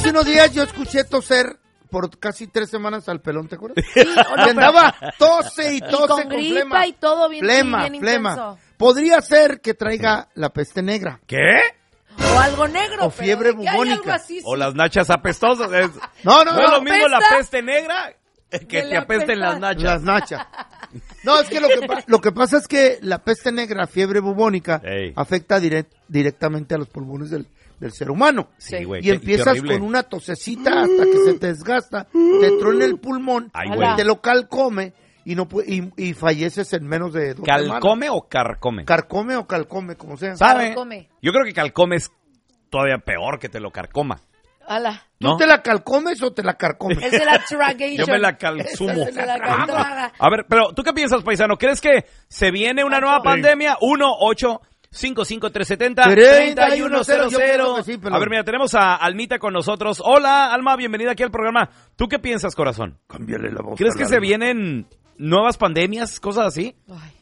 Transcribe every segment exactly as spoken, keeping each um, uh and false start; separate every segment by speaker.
Speaker 1: Hace unos días yo escuché toser por casi tres semanas al pelón, ¿te acuerdas?
Speaker 2: Sí, o no,
Speaker 1: y andaba tose y tose
Speaker 2: y con,
Speaker 1: con
Speaker 2: gripa
Speaker 1: flema.
Speaker 2: y todo bien,
Speaker 1: Flema,
Speaker 2: bien
Speaker 1: flema.
Speaker 2: intenso.
Speaker 1: Podría ser que traiga la peste negra.
Speaker 3: ¿Qué?
Speaker 2: O algo negro.
Speaker 1: O fiebre
Speaker 2: pero de que hay
Speaker 1: bubónica.
Speaker 2: algo así, sí.
Speaker 3: O las nachas apestosas. Es,
Speaker 1: No, no,
Speaker 3: no es
Speaker 1: no.
Speaker 3: lo mismo la
Speaker 2: ¿Apesta?
Speaker 3: peste negra que
Speaker 2: Que
Speaker 3: te
Speaker 2: le
Speaker 3: apesten
Speaker 2: apesta.
Speaker 3: las nachas.
Speaker 1: Las nachas. No, es que lo que, pa- lo que pasa es que la peste negra, fiebre bubónica,
Speaker 3: Ey.
Speaker 1: afecta direct- directamente a los pulmones del, del ser humano.
Speaker 3: Sí, güey.
Speaker 1: Y
Speaker 3: qué- qué
Speaker 1: empiezas
Speaker 3: horrible.
Speaker 1: con una tosecita hasta que se te desgasta, te truena el pulmón,
Speaker 3: Ay,
Speaker 1: y
Speaker 2: güey.
Speaker 1: te lo calcome y no pu- y, y falleces en menos de dos semanas.
Speaker 3: ¿Calcome o carcome?
Speaker 1: Carcome o calcome, como sea.
Speaker 3: ¿Sabe?
Speaker 2: Carcome.
Speaker 3: Yo creo que calcome es todavía peor que te lo carcoma.
Speaker 2: Ala.
Speaker 1: ¿Tú
Speaker 3: ¿No?
Speaker 1: te la calcomes o te la carcomes?
Speaker 2: Es de la tragation.
Speaker 3: Yo me la calzumo.
Speaker 2: Es de la caltraga.
Speaker 3: A ver, pero ¿tú qué piensas, paisano? ¿Crees que se viene una nueva pandemia? uno ocho cinco cinco tres siete cero tres uno cero
Speaker 1: Yo
Speaker 3: cero
Speaker 1: pienso que sí, pero-
Speaker 3: A ver, mira, tenemos a Almita con nosotros. Hola, Alma, bienvenida aquí al programa. ¿Tú qué piensas, corazón?
Speaker 1: Cámbiale la voz.
Speaker 3: ¿Crees
Speaker 1: al
Speaker 3: que se
Speaker 1: alma.
Speaker 3: vienen nuevas pandemias, cosas así?
Speaker 2: Ay.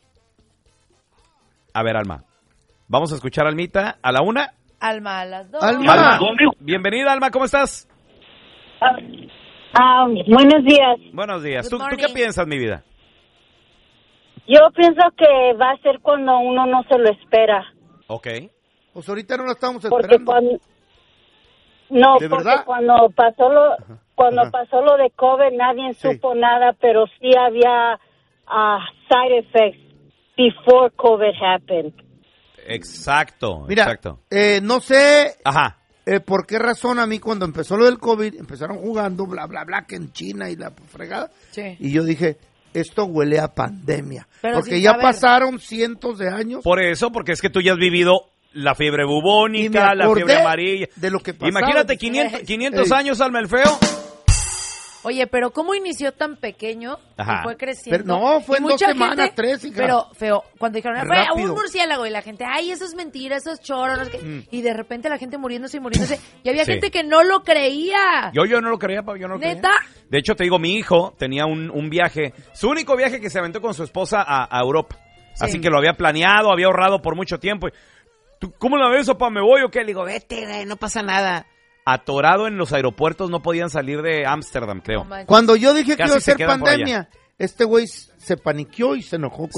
Speaker 3: A ver, Alma. Vamos a escuchar a Almita a la una.
Speaker 2: Alma a las dos.
Speaker 1: Alma.
Speaker 3: Alma, bienvenida, Alma, ¿cómo estás?
Speaker 4: Ah, buenos días.
Speaker 3: Buenos días.
Speaker 2: Good
Speaker 3: ¿Tú, ¿Tú qué
Speaker 2: morning.
Speaker 3: piensas, mi vida?
Speaker 4: Yo pienso que va a ser cuando uno no se lo espera.
Speaker 3: Ok.
Speaker 1: Pues ahorita no la estamos
Speaker 4: Porque
Speaker 1: esperando.
Speaker 4: cuando... No,
Speaker 1: ¿De
Speaker 4: porque
Speaker 1: verdad?
Speaker 4: cuando pasó lo cuando
Speaker 1: ajá.
Speaker 4: pasó lo de COVID nadie
Speaker 1: Sí.
Speaker 4: supo nada, pero sí había ah, side effects before COVID happened.
Speaker 3: Exacto,
Speaker 1: Mira,
Speaker 3: exacto.
Speaker 1: eh, no sé
Speaker 3: Ajá.
Speaker 1: eh, por qué razón a mí cuando empezó lo del COVID, empezaron jugando, bla, bla, bla, que en China y la fregada.
Speaker 2: Sí.
Speaker 1: Y yo dije, esto huele a pandemia.
Speaker 2: Pero
Speaker 1: porque
Speaker 2: sin
Speaker 1: ya
Speaker 2: saber.
Speaker 1: pasaron cientos de años.
Speaker 3: Por eso, porque es que tú ya has vivido la fiebre
Speaker 1: Y me
Speaker 3: bubónica, la
Speaker 1: acordé
Speaker 3: fiebre amarilla.
Speaker 1: de lo que pasaba.
Speaker 3: Imagínate quinientos, quinientos
Speaker 1: Ey.
Speaker 3: años, Alma el Feo.
Speaker 2: Oye, pero ¿cómo inició tan pequeño
Speaker 3: Ajá.
Speaker 2: y fue creciendo?
Speaker 1: Pero no, fue
Speaker 2: Y
Speaker 1: en dos
Speaker 2: mucha
Speaker 1: semanas,
Speaker 2: gente-
Speaker 1: tres, hija.
Speaker 2: Pero, feo, cuando dijeron, fue
Speaker 1: Rápido.
Speaker 2: un murciélago, y la gente, ay, eso es mentira, eso es choro, no sé qué.
Speaker 1: Mm.
Speaker 2: Y de repente la gente muriéndose y muriéndose. Y había
Speaker 3: Sí.
Speaker 2: gente que no lo creía.
Speaker 3: Yo, yo no lo creía, pa, yo no lo
Speaker 2: ¿Neta?
Speaker 3: creía. De hecho, te digo, mi hijo tenía un, un viaje, su único viaje que se aventó con su esposa a, a Europa.
Speaker 2: Sí.
Speaker 3: Así que lo había planeado, había ahorrado por mucho tiempo. ¿Tú, ¿Cómo la ves, papá? ¿Me voy o qué? Le digo, vete, güey, no pasa nada. Atorado en los aeropuertos, no podían salir de Ámsterdam, creo.
Speaker 2: No manches.
Speaker 1: Cuando yo dije que
Speaker 3: Casi
Speaker 1: iba a
Speaker 3: se
Speaker 1: ser
Speaker 3: quedan por allá.
Speaker 1: pandemia, este güey se paniqueó y se enojó